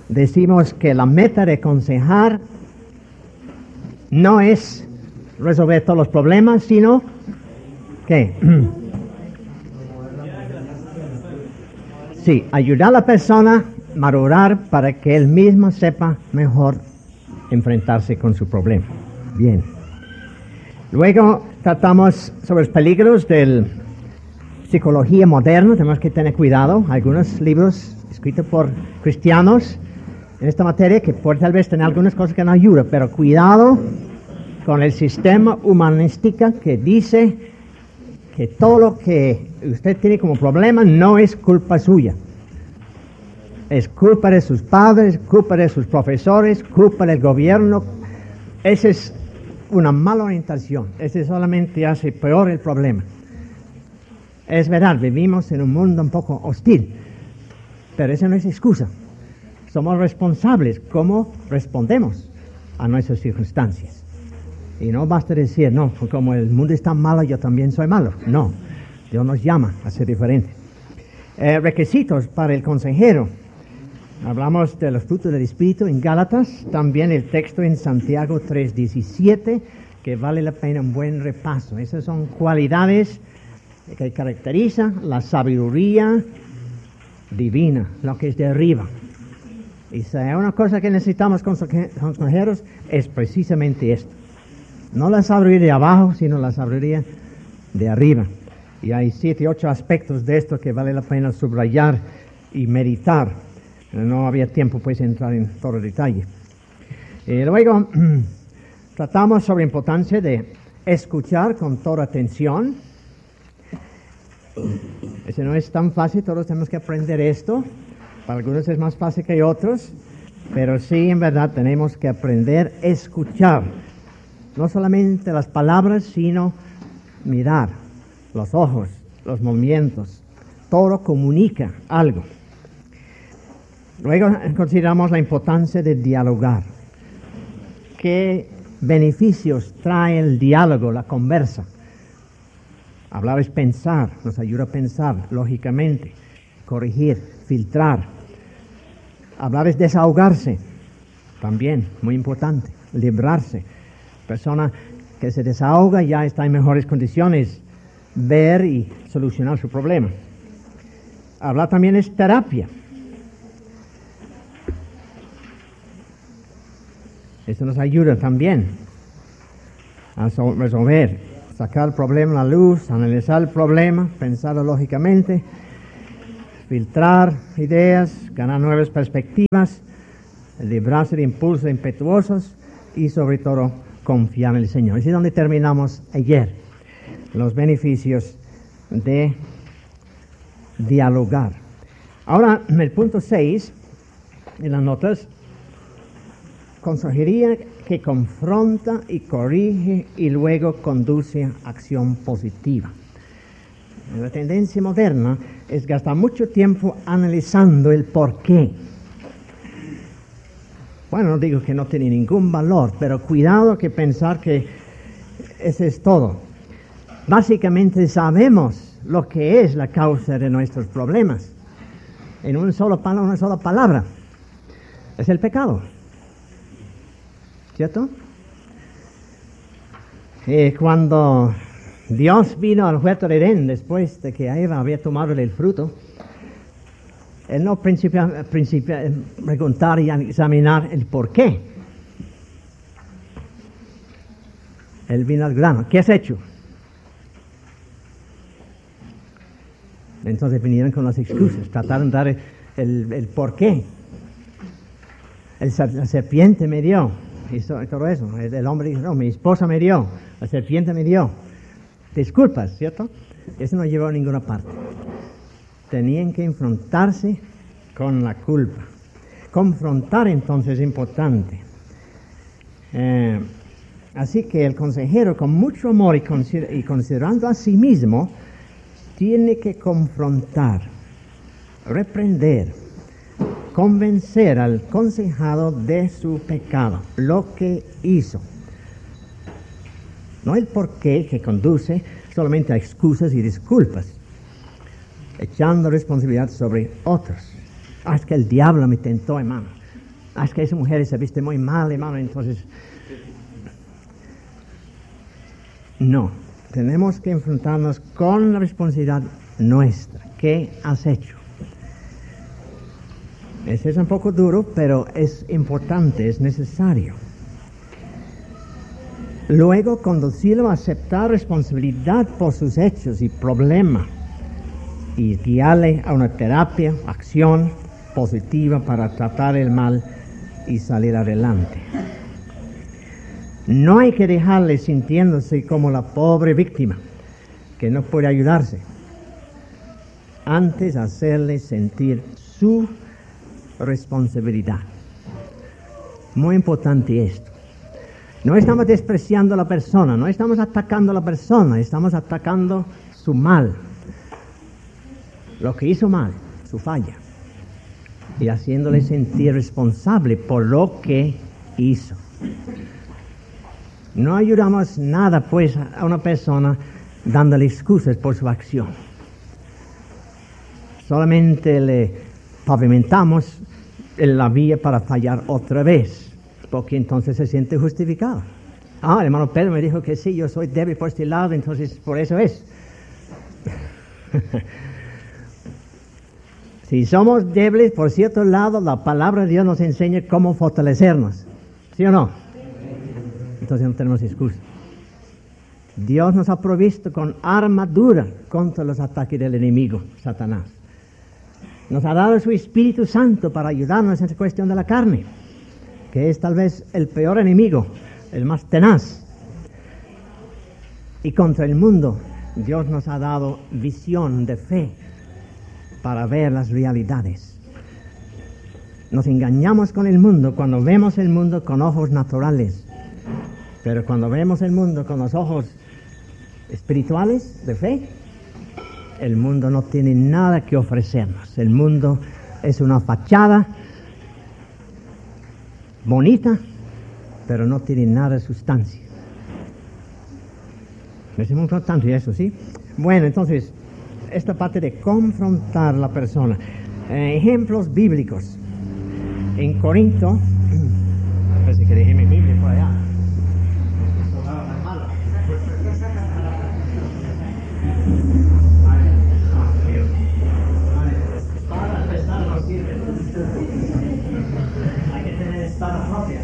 decimos que la meta de aconsejar no es resolver todos los problemas, sino ¿qué? Sí, ayudar a la persona a madurar para que él mismo sepa mejor enfrentarse con su problema. Bien. Luego tratamos sobre los peligros de la psicología moderna. Tenemos que tener cuidado. Algunos libros escritos por cristianos en esta materia que puede tal vez tener algunas cosas que no ayudan, pero cuidado con el sistema humanístico que dice que todo lo que usted tiene como problema no es culpa suya. Es culpa de sus padres, culpa de sus profesores, culpa del gobierno. Esa es una mala orientación. Ese solamente hace peor el problema. Es verdad, vivimos en un mundo un poco hostil, pero esa no es excusa. Somos responsables cómo respondemos a nuestras circunstancias. Y no basta decir, no, como el mundo está malo, yo también soy malo. No, Dios nos llama a ser diferentes. Requisitos para el consejero. Hablamos de los frutos del Espíritu en Gálatas, también el texto en Santiago 3:17, que vale la pena un buen repaso. Esas son cualidades que caracterizan la sabiduría divina, lo que es de arriba. Y si hay una cosa que necesitamos consejeros, es precisamente esto. No la sabiduría de abajo, sino la sabiduría de arriba. Y hay 7 u 8 aspectos de esto que vale la pena subrayar y meditar. No había tiempo pues entrar en todo el detalle. Luego tratamos sobre la importancia de escuchar con toda atención. Eso no es tan fácil, todos tenemos que aprender esto. Para algunos es más fácil que otros, pero sí, en verdad, tenemos que aprender a escuchar. No solamente las palabras, sino mirar, los ojos, los movimientos. Todo comunica algo. Luego consideramos la importancia de dialogar. ¿Qué beneficios trae el diálogo, la conversa? Hablar es pensar, nos ayuda a pensar lógicamente, corregir, filtrar. Hablar es desahogarse, también muy importante, librarse. Persona que se desahoga ya está en mejores condiciones ver y solucionar su problema. Hablar también es terapia. Esto nos ayuda también a resolver, sacar el problema a la luz, analizar el problema, pensarlo lógicamente, filtrar ideas, ganar nuevas perspectivas, librarse de impulsos impetuosos y sobre todo confiar en el Señor. Así es donde terminamos ayer, los beneficios de dialogar. Ahora, en el punto 6, en las notas, consejería que confronta y corrige y luego conduce a acción positiva. La tendencia moderna es gastar mucho tiempo analizando el porqué. Bueno, no digo que no tiene ningún valor, pero cuidado que pensar que eso es todo. Básicamente sabemos lo que es la causa de nuestros problemas. En una sola palabra. Es el pecado. ¿Cierto? Cuando Dios vino al huerto de Edén después de que Eva había tomado el fruto, Él no principia preguntar y examinar el por qué. Él vino al grano. ¿Qué has hecho? Entonces vinieron con las excusas, trataron de dar el por qué. La serpiente me dio, y todo eso. El hombre dijo, no, mi esposa me dio, la serpiente me dio. Disculpas, ¿cierto? Eso no llevó a ninguna parte. Tenían que enfrentarse con la culpa. Confrontar entonces es importante. Así que el consejero, con mucho amor y considerando a sí mismo, tiene que confrontar, reprender, convencer al consejado de su pecado, lo que hizo. No el porqué que conduce solamente a excusas y disculpas, echando responsabilidad sobre otros. Es que el diablo me tentó, hermano. Es que esa mujer se viste muy mal, hermano, entonces... No, tenemos que enfrentarnos con la responsabilidad nuestra. ¿Qué has hecho? Ese es un poco duro, pero es importante, es necesario. Luego, conducirlo a aceptar responsabilidad por sus hechos y problemas y guiarle a una terapia, acción positiva para tratar el mal y salir adelante. No hay que dejarle sintiéndose como la pobre víctima que no puede ayudarse. Antes hacerle sentir su responsabilidad. Muy importante esto. No estamos despreciando a la persona, no estamos atacando a la persona, estamos atacando su mal. Lo que hizo mal, su falla. Y haciéndole sentir responsable por lo que hizo. No ayudamos nada, pues, a una persona dándole excusas por su acción. Solamente le pavimentamos la vía para fallar otra vez, porque entonces se siente justificado. El hermano Pedro me dijo que sí, yo soy débil por este lado, entonces por eso es. Si somos débiles por cierto lado, la palabra de Dios nos enseña cómo fortalecernos. ¿Sí o no? Entonces no tenemos excusa. Dios nos ha provisto con armadura contra los ataques del enemigo, Satanás. Nos ha dado su Espíritu Santo para ayudarnos en esta cuestión de la carne, que es tal vez el peor enemigo, el más tenaz. Y contra el mundo, Dios nos ha dado visión de fe para ver las realidades. Nos engañamos con el mundo cuando vemos el mundo con ojos naturales, pero cuando vemos el mundo con los ojos espirituales de fe, el mundo no tiene nada que ofrecernos. El mundo es una fachada bonita, pero no tiene nada de sustancia. Es muy importante eso, ¿sí? Bueno, entonces, esta parte de confrontar a la persona. Ejemplos bíblicos. En Corinto, parece que dejé mi Biblia por allá. Hay que tener espada propia.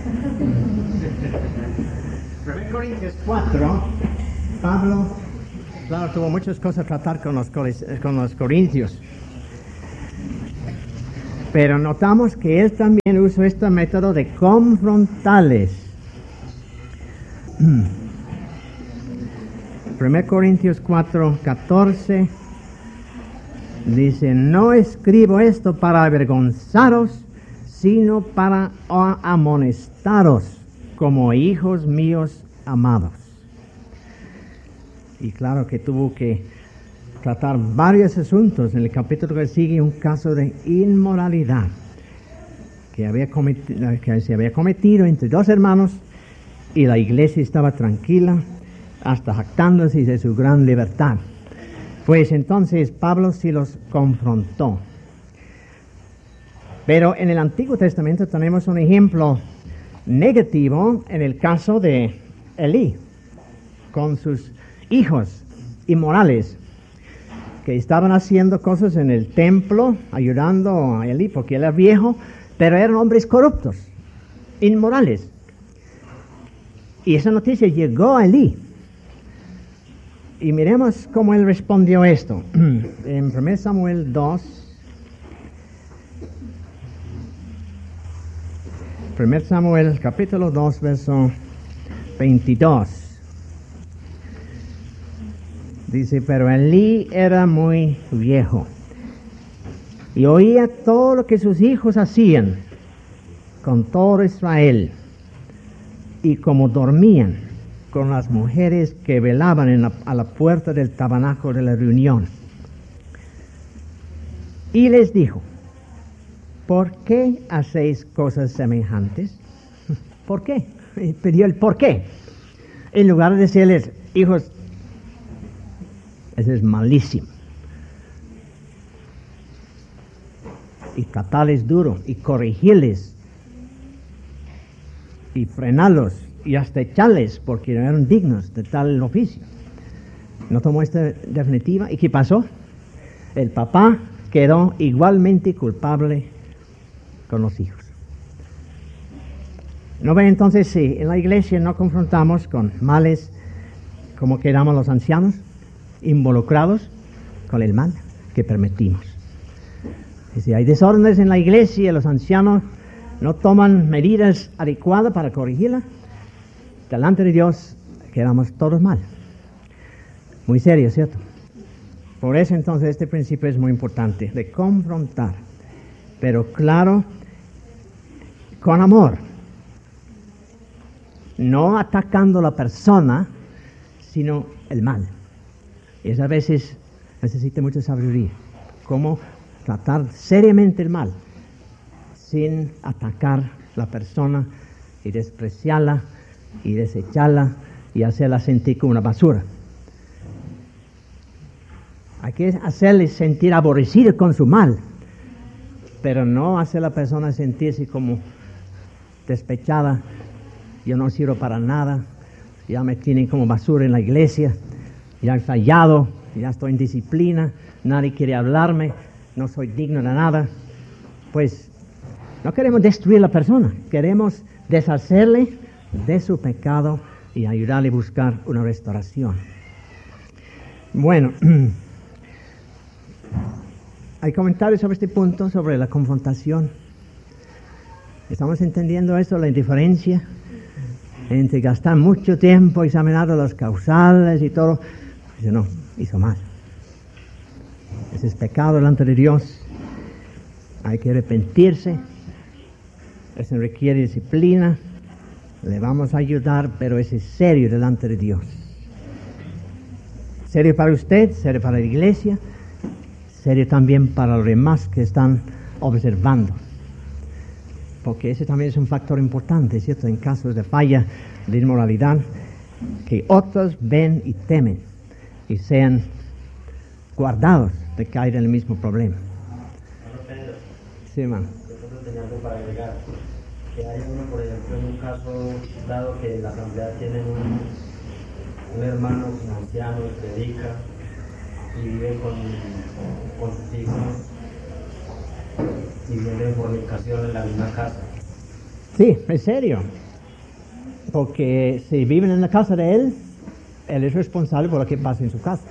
1 Corintios 4, Pablo, claro, tuvo muchas cosas a tratar con los corintios. Pero notamos que él también usó este método de confrontarles. 1 Corintios 4, 14 dice: no escribo esto para avergonzaros, sino para amonestaros como hijos míos amados. Y claro que tuvo que tratar varios asuntos. En el capítulo que sigue, un caso de inmoralidad que se había cometido entre dos hermanos, y la iglesia estaba tranquila, hasta jactándose de su gran libertad. Pues entonces Pablo sí los confrontó. Pero en el Antiguo Testamento tenemos un ejemplo negativo en el caso de Elí, con sus hijos inmorales, que estaban haciendo cosas en el templo, ayudando a Elí, porque él era viejo, pero eran hombres corruptos, inmorales. Y esa noticia llegó a Elí. Y miremos cómo él respondió esto. En 1 Samuel 2, 1 Samuel capítulo 2, verso 22. Dice: pero Elí era muy viejo y oía todo lo que sus hijos hacían con todo Israel, y como dormían con las mujeres que velaban a la puerta del tabernáculo de la reunión. Y les dijo: ¿por qué hacéis cosas semejantes? ¿Por qué? Pidió el por qué. En lugar de decirles: hijos, eso es malísimo, y tratarles duro y corregirles y frenarlos y hasta echarles porque no eran dignos de tal oficio. No tomó esta definitiva. ¿Y qué pasó? El papá quedó igualmente culpable con los hijos. ¿No ven entonces si en la iglesia no confrontamos con males como quedamos los ancianos involucrados con el mal que permitimos? Y si hay desórdenes en la iglesia y los ancianos no toman medidas adecuadas para corregirla, delante de Dios quedamos todos mal. Muy serio, ¿cierto? Por eso entonces este principio es muy importante, de confrontar, pero claro, con amor, no atacando a la persona, sino el mal. Y eso a veces necesita mucha sabiduría, cómo tratar seriamente el mal, sin atacar la persona y despreciarla y desecharla y hacerla sentir como una basura. Hay que hacerle sentir aborrecida con su mal, pero no hacer a la persona sentirse como despechada. Yo no sirvo para nada, ya me tienen como basura en la iglesia, ya he fallado, ya estoy en disciplina, nadie quiere hablarme, no soy digno de nada. Pues no queremos destruir a la persona, queremos deshacerle de su pecado y ayudarle a buscar una restauración. Bueno, hay comentarios sobre este punto, sobre la confrontación. ¿Estamos entendiendo esto, la indiferencia entre gastar mucho tiempo examinando las causales y todo? Dice, no, hizo mal. Ese es pecado delante de Dios. Hay que arrepentirse. Eso requiere disciplina. Le vamos a ayudar, pero ese es serio delante de Dios. Serio para usted, serio para la iglesia, serio también para los demás que están observando. Porque ese también es un factor importante, ¿cierto? En casos de falla, de inmoralidad, que otros ven y temen y sean guardados de caer en el mismo problema. Sí, hermano. Yo tenía algo para agregar. Que hay uno, por ejemplo, en un caso dado que la asamblea tiene un hermano anciano que predica y vive con sus hijos y vive en fornicación en la misma casa. Sí, es serio. Porque si viven en la casa de él es responsable por lo que pasa en su casa.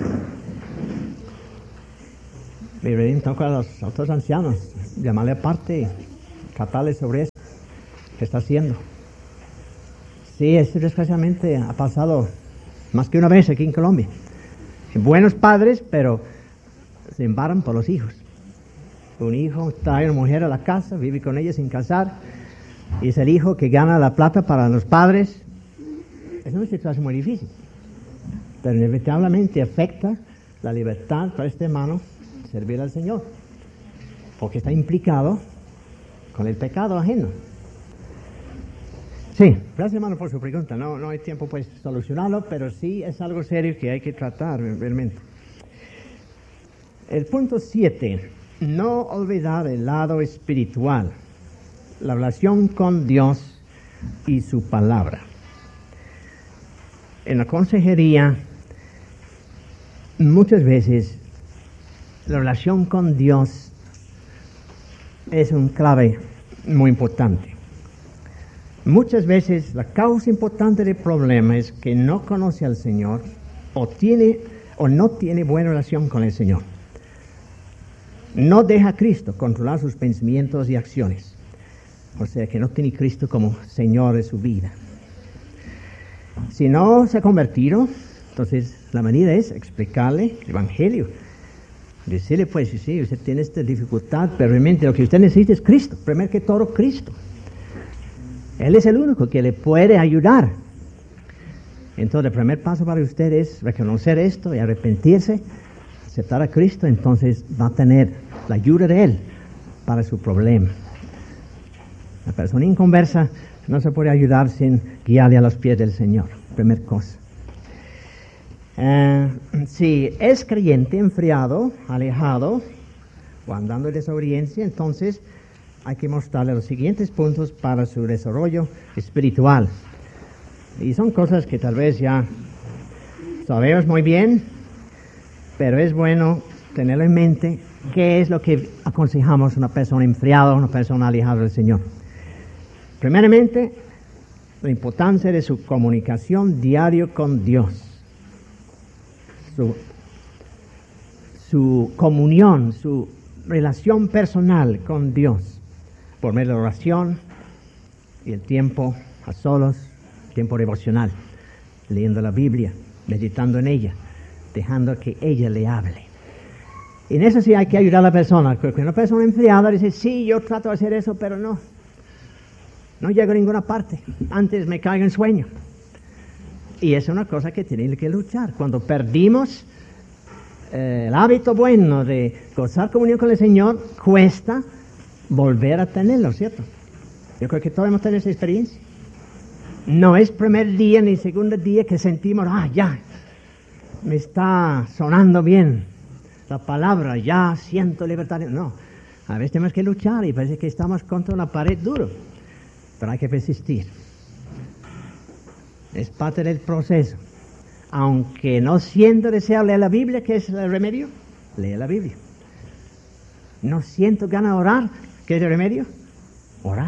Deberían tocar a los otros ancianos, llamarle aparte y tratarle sobre eso que está haciendo. Sí, eso desgraciadamente ha pasado más que una vez aquí en Colombia. Buenos padres, pero se embarran por los hijos. Un hijo trae a una mujer a la casa, vive con ella sin casar, y es el hijo que gana la plata para los padres. Es una situación muy difícil, pero inevitablemente afecta la libertad para este hermano servir al Señor, porque está implicado con el pecado ajeno. Sí, gracias hermano por su pregunta. No hay tiempo pues solucionarlo, pero sí es algo serio que hay que tratar realmente. El punto 7, no olvidar el lado espiritual, la relación con Dios y su palabra. En la consejería, muchas veces la relación con Dios es un clave muy importante. Muchas veces la causa importante del problema es que no conoce al Señor o no tiene buena relación con el Señor. No deja a Cristo controlar sus pensamientos y acciones. O sea que no tiene a Cristo como Señor de su vida. Si no se ha convertido, entonces la manera es explicarle el Evangelio. Decirle pues, sí, usted tiene esta dificultad, pero realmente lo que usted necesita es Cristo. Primero que todo, Cristo. Él es el único que le puede ayudar. Entonces el primer paso para usted es reconocer esto y arrepentirse, aceptar a Cristo, entonces va a tener la ayuda de Él para su problema. La persona inconversa no se puede ayudar sin guiarle a los pies del Señor, primer cosa. Si es creyente, enfriado, alejado o andando en desobediencia, entonces hay que mostrarle los siguientes puntos para su desarrollo espiritual. Y son cosas que tal vez ya sabemos muy bien, pero es bueno tenerlo en mente. ¿Qué es lo que aconsejamos a una persona enfriada, una persona alejada del Señor? Primeramente, la importancia de su comunicación diaria con Dios. Su comunión, su relación personal con Dios, por medio de la oración y el tiempo a solos, tiempo devocional, leyendo la Biblia, meditando en ella, dejando que ella le hable. En eso sí hay que ayudar a la persona, porque una persona enfriada dice, sí, yo trato de hacer eso, pero no llego a ninguna parte, antes me caigo en sueño. Y es una cosa que tiene que luchar. Cuando perdimos el hábito bueno de gozar comunión con el Señor, cuesta volver a tenerlo, ¿cierto? Yo creo que todos hemos tenido esa experiencia. No es primer día ni segundo día que sentimos, ya, me está sonando bien la palabra, ya siento libertad. No, a veces tenemos que luchar y parece que estamos contra una pared dura, pero hay que persistir. Es parte del proceso. Aunque no siento deseo leer la Biblia, ¿qué es el remedio? Lee la Biblia. No siento ganas de orar, ¿qué es el remedio? Orar.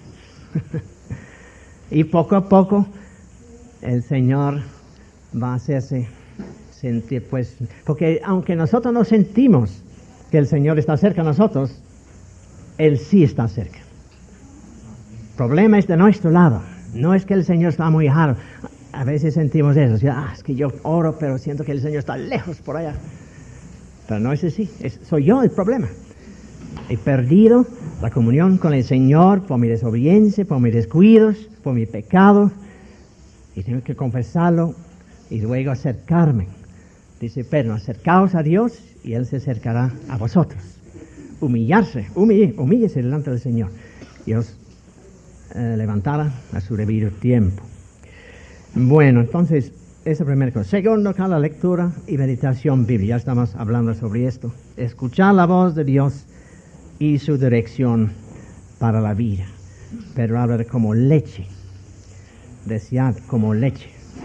Y poco a poco el Señor va a hacerse sentir, pues, porque aunque nosotros no sentimos que el Señor está cerca de nosotros, Él sí está cerca. El problema es de nuestro lado, no es que el Señor está muy lejano. A veces sentimos eso, es que yo oro, pero siento que el Señor está lejos por allá. Pero no es así, soy yo el problema. He perdido la comunión con el Señor por mi desobediencia, por mis descuidos, por mi pecado, y tengo que confesarlo y luego acercarme. Dice Pedro, acercaos a Dios y Él se acercará a vosotros. Humíllese delante del Señor y os levantará a su debido tiempo. Bueno, entonces, esa es la primera cosa. Segundo, acá la lectura y meditación bíblica. Ya estamos hablando sobre esto. Escuchar la voz de Dios y su dirección para la vida. Pero habla de como leche. Desear como leche.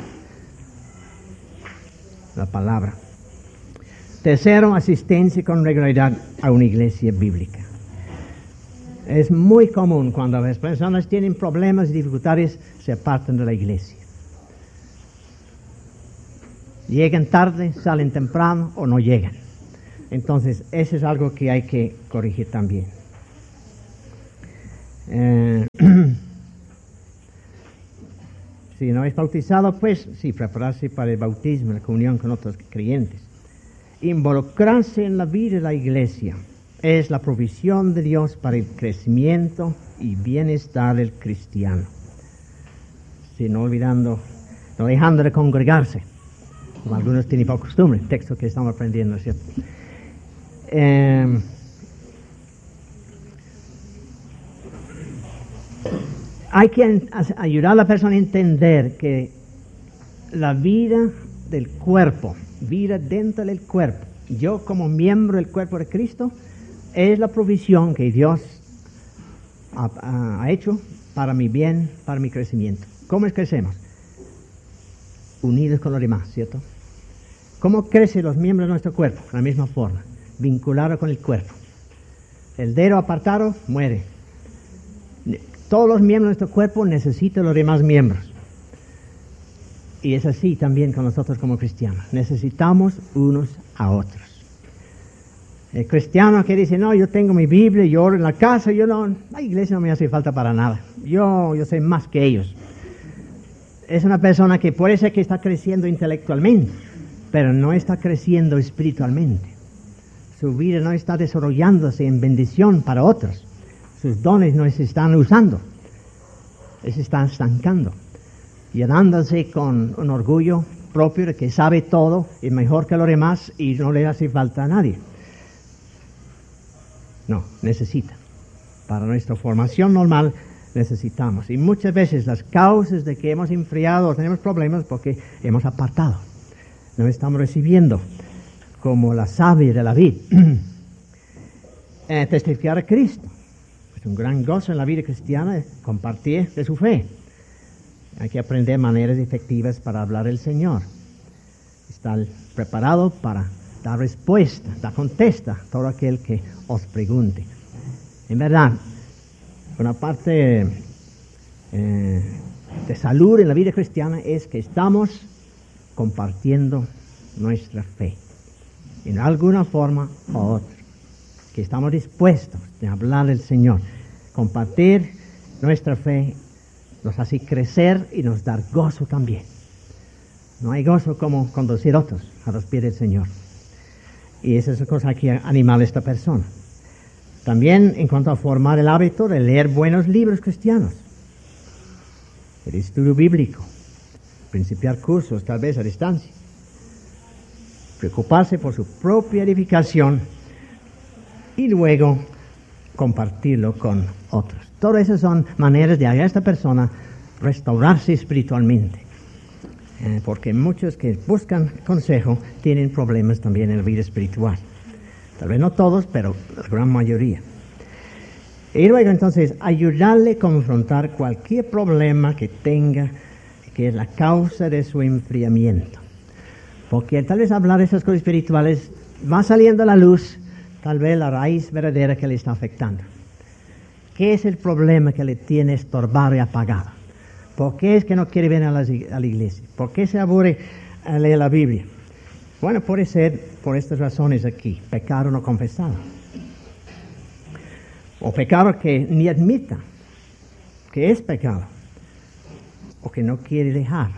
La palabra. Tercero, asistencia con regularidad a una iglesia bíblica. Es muy común cuando las personas tienen problemas y dificultades, se apartan de la iglesia. Llegan tarde, salen temprano o no llegan. Entonces, eso es algo que hay que corregir también. Si no es bautizado, pues sí, prepararse para el bautismo, la comunión con otros creyentes. Involucrarse en la vida de la iglesia es la provisión de Dios para el crecimiento y bienestar del cristiano. Si no dejando de congregarse, como algunos tienen por costumbre, texto que estamos aprendiendo, ¿cierto? Hay que ayudar a la persona a entender que la vida del cuerpo, vida dentro del cuerpo, yo como miembro del cuerpo de Cristo, es la provisión que Dios ha hecho para mi bien, para mi crecimiento. ¿Cómo crecemos? Unidos con los demás, ¿cierto? ¿Cómo crecen los miembros de nuestro cuerpo? De la misma forma, vinculados con el cuerpo. El dedo apartado muere. Todos los miembros de nuestro cuerpo necesitan los demás miembros. Y es así también con nosotros como cristianos. Necesitamos unos a otros. El cristiano que dice, no, yo tengo mi Biblia, yo oro en la casa, la iglesia no me hace falta para nada. Yo sé más que ellos. Es una persona que puede ser que está creciendo intelectualmente, pero no está creciendo espiritualmente. Su vida no está desarrollándose en bendición para otros. Sus dones no se están usando. Se están estancando. Llenándose con un orgullo propio de que sabe todo y mejor que los demás y no le hace falta a nadie. No, necesita. Para nuestra formación normal necesitamos. Y muchas veces las causas de que hemos enfriado o tenemos problemas porque hemos apartado. No estamos recibiendo como la savia de la vid. Testificar a Cristo. un gran gozo en la vida cristiana compartir de su fe. Hay que aprender maneras efectivas para hablar del Señor. Estar preparado para dar respuesta, dar contesta a todo aquel que os pregunte. En verdad, una parte de salud en la vida cristiana es que estamos compartiendo nuestra fe en alguna forma u otra, que estamos dispuestos a hablar del Señor. Compartir nuestra fe nos hace crecer y nos da gozo también. No hay gozo como conducir a otros a los pies del Señor. Y esa es la cosa que animar a esta persona. También en cuanto a formar el hábito de leer buenos libros cristianos, el estudio bíblico, principiar cursos tal vez a distancia, preocuparse por su propia edificación y luego compartirlo con otros. Todas esas son maneras de ayudar a esta persona restaurarse espiritualmente, porque muchos que buscan consejo tienen problemas también en la vida espiritual. Tal vez no todos, pero la gran mayoría. Y luego entonces ayudarle a confrontar cualquier problema que tenga, que es la causa de su enfriamiento. Porque tal vez hablar de esas cosas espirituales va saliendo a la luz, tal vez la raíz verdadera que le está afectando. ¿Qué es el problema que le tiene estorbado y apagado? ¿Por qué es que no quiere venir a la iglesia? ¿Por qué se aburre a leer la Biblia? Bueno, puede ser por estas razones aquí: pecado no confesado, o pecado que ni admita que es pecado, o que no quiere dejar.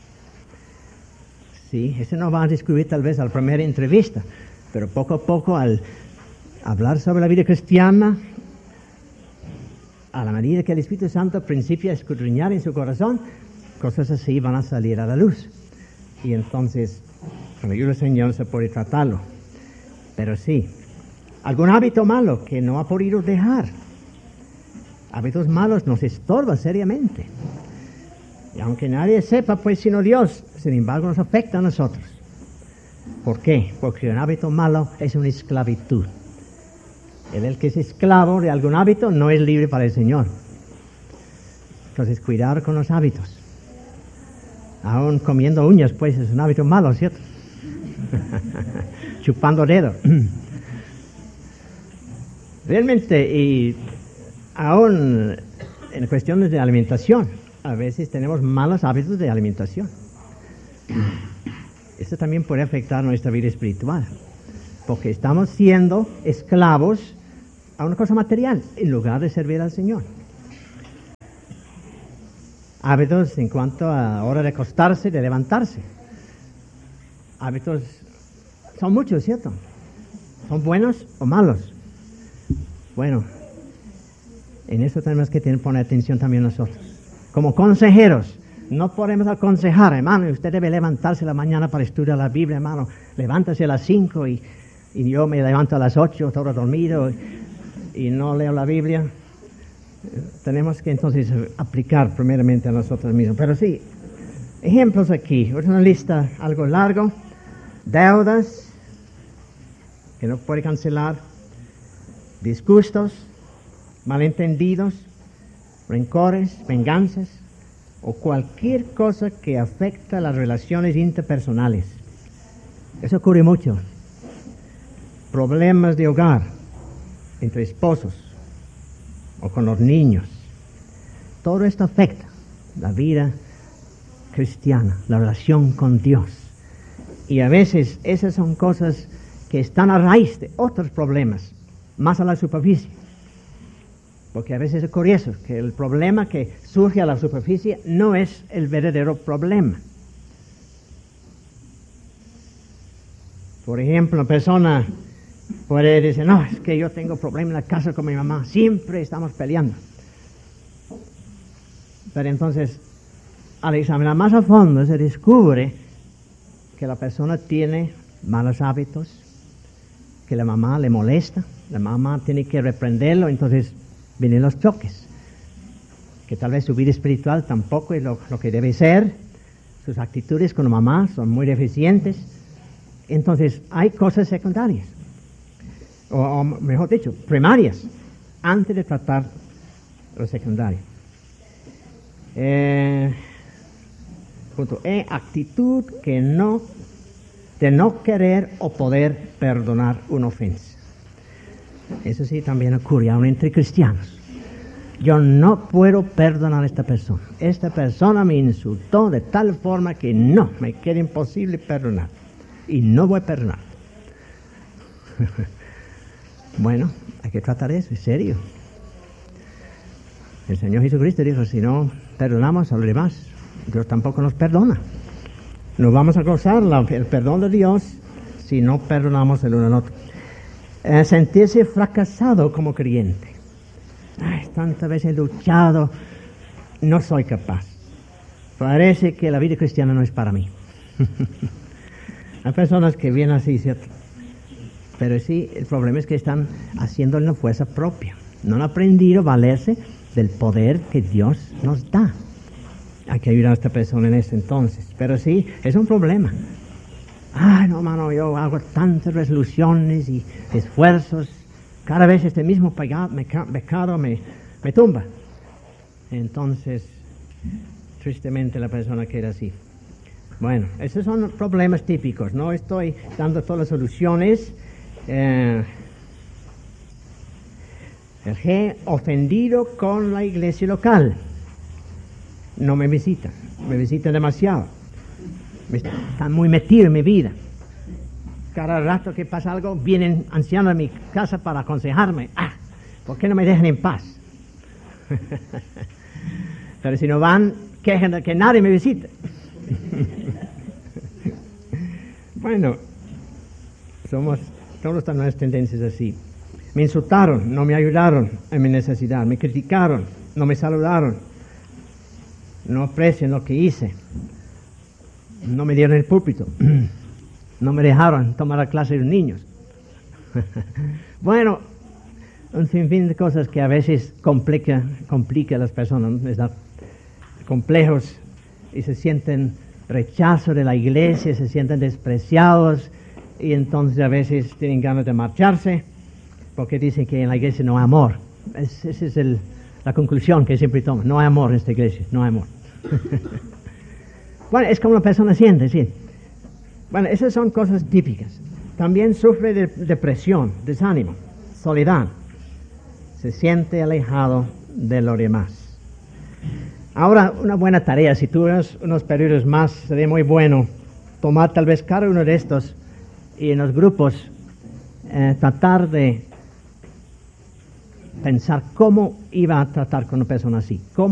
Sí, eso no va a descubrir tal vez a la primera entrevista, pero poco a poco al hablar sobre la vida cristiana, a la medida que el Espíritu Santo principia a escudriñar en su corazón, cosas así van a salir a la luz. Y entonces, con la ayuda del Señor se puede tratarlo. Pero sí, algún hábito malo que no ha podido dejar. Hábitos malos nos estorban seriamente. Y aunque nadie sepa, pues sino Dios, sin embargo nos afecta a nosotros. ¿Por qué? Porque un hábito malo es una esclavitud. El que es esclavo de algún hábito no es libre para el Señor. Entonces, cuidar con los hábitos. Aún comiendo uñas, pues es un hábito malo, ¿cierto? Chupando dedos. Realmente, y aún en cuestiones de alimentación, a veces tenemos malos hábitos de alimentación. Esto también puede afectar nuestra vida espiritual, porque estamos siendo esclavos a una cosa material en lugar de servir al Señor. Hábitos en cuanto a la hora de acostarse, de levantarse. Hábitos son muchos, ¿cierto? ¿Son buenos o malos? Bueno, en eso tenemos que poner atención también nosotros. Como consejeros, no podemos aconsejar, hermano, usted debe levantarse la mañana para estudiar la Biblia, hermano. Levántase a las 5 y yo me levanto a las 8, todo dormido y no leo la Biblia. Tenemos que entonces aplicar primeramente a nosotros mismos. Pero sí, ejemplos aquí. Es una lista algo largo. Deudas que no puede cancelar, disgustos, malentendidos, rencores, venganzas o cualquier cosa que afecta las relaciones interpersonales. Eso ocurre mucho. Problemas de hogar entre esposos o con los niños. Todo esto afecta la vida cristiana, la relación con Dios. Y a veces esas son cosas que están a raíz de otros problemas, más a la superficie. Porque a veces es curioso que el problema que surge a la superficie no es el verdadero problema. Por ejemplo, una persona puede decir, no, es que yo tengo problemas en la casa con mi mamá, siempre estamos peleando. Pero entonces, al examinar más a fondo, se descubre que la persona tiene malos hábitos, que la mamá le molesta, la mamá tiene que reprenderlo, entonces vienen los choques. Que tal vez su vida espiritual tampoco es lo que debe ser, sus actitudes con la mamá son muy deficientes, entonces hay cosas secundarias, o mejor dicho, primarias, antes de tratar lo secundario. Punto E, actitud de no querer o poder perdonar una ofensa. Eso sí también ocurre aún entre cristianos. Yo no puedo perdonar a esta persona. Esta persona me insultó de tal forma que no, me queda imposible perdonar. Y no voy a perdonar. Bueno, hay que tratar eso, en serio. El Señor Jesucristo dijo, si no perdonamos a los demás, Dios tampoco nos perdona. No vamos a gozar el perdón de Dios si no perdonamos el uno al otro. Sentirse fracasado como creyente. Ay, tantas veces he luchado, no soy capaz. Parece que la vida cristiana no es para mí. Hay personas que vienen así, ¿cierto? Pero sí, el problema es que están haciendo una fuerza propia. No han aprendido a valerse del poder que Dios nos da. Hay que ayudar a esta persona en ese entonces. Pero sí, es un problema. Ay, no, hermano, yo hago tantas resoluciones y esfuerzos. Cada vez este mismo pecado me tumba. Entonces, tristemente la persona queda así. Bueno, esos son problemas típicos. No estoy dando todas las soluciones. El G, ofendido con la iglesia local. No me visitan demasiado. Están muy metidos en mi vida. Cada rato que pasa algo, vienen ancianos a mi casa para aconsejarme. ¿Por qué no me dejan en paz? Pero si no van, quejan de que nadie me visita. Bueno, todos están nuestras tendencias así. Me insultaron, no me ayudaron en mi necesidad. Me criticaron, no me saludaron. No aprecian lo que hice. No me dieron el púlpito. No me dejaron tomar la clase de los niños. Bueno, un sinfín de cosas que a veces complica a las personas, les da complejos y se sienten rechazo de la iglesia, se sienten despreciados y entonces a veces tienen ganas de marcharse porque dicen que en la iglesia no hay amor. Esa es la conclusión que siempre toman. No hay amor en esta iglesia, no hay amor. Bueno, es como la persona siente, sí. Bueno, esas son cosas típicas. También sufre de depresión, desánimo, soledad. Se siente alejado de los demás. Ahora, una buena tarea, si tuvieras unos periodos más, sería muy bueno tomar tal vez cada uno de estos y en los grupos tratar de pensar cómo iba a tratar con una persona así.